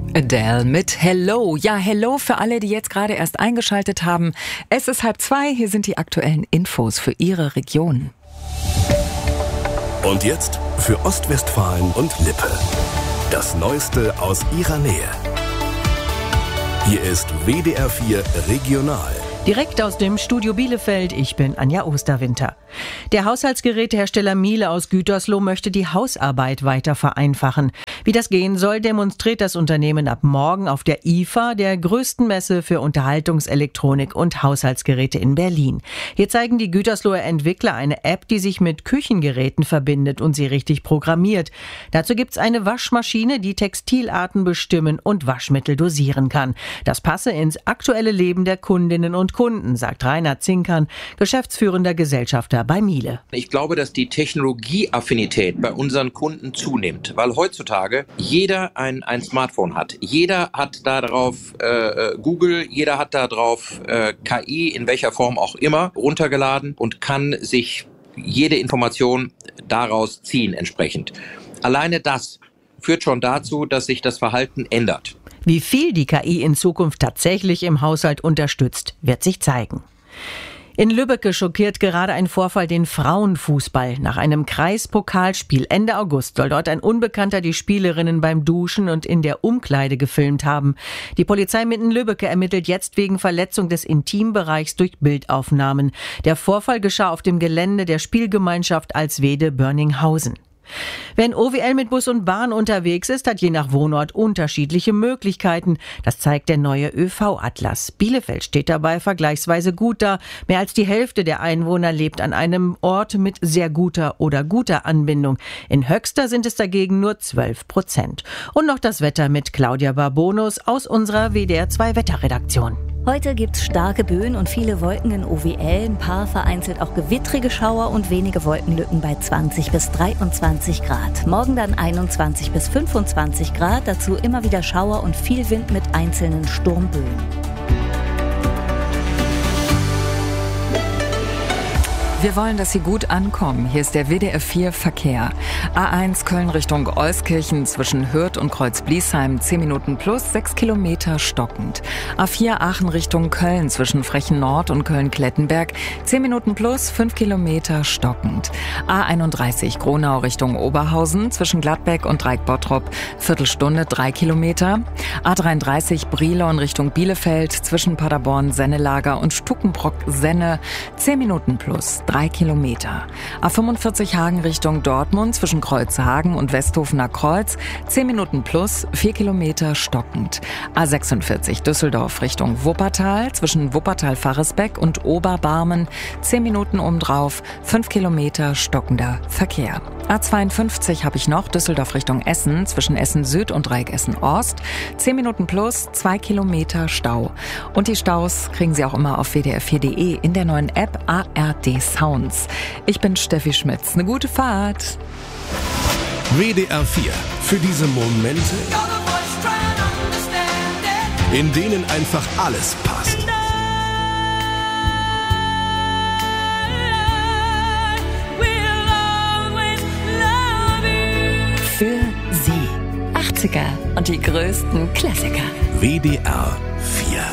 Adele mit Hello. Ja, Hello für alle, die jetzt gerade erst eingeschaltet haben. Es ist 1:30, hier sind die aktuellen Infos für Ihre Region. Und jetzt für Ostwestfalen und Lippe. Das Neueste aus ihrer Nähe. Hier ist WDR 4 Regional. Direkt aus dem Studio Bielefeld, ich bin Anja Osterwinter. Der Haushaltsgerätehersteller Miele aus Gütersloh möchte die Hausarbeit weiter vereinfachen. Wie das gehen soll, demonstriert das Unternehmen ab morgen auf der IFA, der größten Messe für Unterhaltungselektronik und Haushaltsgeräte in Berlin. Hier zeigen die Gütersloher Entwickler eine App, die sich mit Küchengeräten verbindet und sie richtig programmiert. Dazu gibt's eine Waschmaschine, die Textilarten bestimmen und Waschmittel dosieren kann. Das passe ins aktuelle Leben der Kundinnen und Kunden, sagt Rainer Zinkern, geschäftsführender Gesellschafter bei Miele. Ich glaube, dass die Technologieaffinität bei unseren Kunden zunimmt, weil heutzutage jeder ein Smartphone hat. Jeder hat da drauf Google, jeder hat da drauf KI, in welcher Form auch immer, runtergeladen und kann sich jede Information daraus ziehen entsprechend. Alleine das führt schon dazu, dass sich das Verhalten ändert. Wie viel die KI in Zukunft tatsächlich im Haushalt unterstützt, wird sich zeigen. In Lübbecke schockiert gerade ein Vorfall den Frauenfußball. Nach einem Kreispokalspiel Ende August soll dort ein Unbekannter die Spielerinnen beim Duschen und in der Umkleide gefilmt haben. Die Polizei Mitten-Lübbecke ermittelt jetzt wegen Verletzung des Intimbereichs durch Bildaufnahmen. Der Vorfall geschah auf dem Gelände der Spielgemeinschaft Alswede-Börninghausen. Wer in OWL mit Bus und Bahn unterwegs ist, hat je nach Wohnort unterschiedliche Möglichkeiten. Das zeigt der neue ÖV-Atlas. Bielefeld steht dabei vergleichsweise gut da. Mehr als die Hälfte der Einwohner lebt an einem Ort mit sehr guter oder guter Anbindung. In Höxter sind es dagegen nur 12%. Und noch das Wetter mit Claudia Barbonus aus unserer WDR 2 Wetterredaktion. Heute gibt's starke Böen und viele Wolken in OWL, ein paar vereinzelt auch gewittrige Schauer und wenige Wolkenlücken bei 20 bis 23 Grad. Morgen dann 21 bis 25 Grad, dazu immer wieder Schauer und viel Wind mit einzelnen Sturmböen. Wir wollen, dass Sie gut ankommen. Hier ist der WDR 4 Verkehr. A1 Köln Richtung Euskirchen zwischen Hürth und Kreuz-Bliesheim 10 Minuten plus 6 Kilometer stockend. A4 Aachen Richtung Köln zwischen Frechen Nord und Köln-Klettenberg 10 Minuten plus 5 Kilometer stockend. A31 Gronau Richtung Oberhausen zwischen Gladbeck und Dreieck-Bottrop Viertelstunde 3 Kilometer. A33 Brilon Richtung Bielefeld zwischen Paderborn-Sennelager und Stukenbrock-Senne 10 Minuten plus 3 Kilometer. A45 Hagen Richtung Dortmund zwischen Kreuzhagen und Westhofener Kreuz 10 Minuten plus 4 Kilometer stockend. A46 Düsseldorf Richtung Wuppertal zwischen Wuppertal-Farresbeck und Oberbarmen 10 Minuten obendrauf 5 Kilometer stockender Verkehr. A52 habe ich noch Düsseldorf Richtung Essen zwischen Essen Süd und Dreieck Essen Ost 10 Minuten plus 2 Kilometer Stau. Und die Staus kriegen Sie auch immer auf wdr4.de in der neuen App ARD Sounds. Ich bin Steffi Schmitz. Eine gute Fahrt. WDR 4 für diese Momente, in denen einfach alles passt. Für Sie. 80er und die größten Klassiker. WDR 4